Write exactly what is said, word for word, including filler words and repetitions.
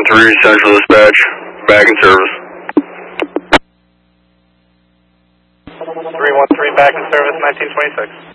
three Central Dispatch, back in service. three one three back in service, nineteen twenty-six.